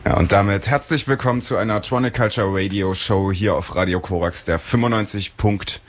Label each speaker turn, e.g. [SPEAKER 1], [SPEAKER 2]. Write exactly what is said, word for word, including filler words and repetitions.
[SPEAKER 1] Ja, und damit herzlich willkommen zu einer Tronic Culture Radio Show hier auf Radio Korax, der fünfundneunzig Punkt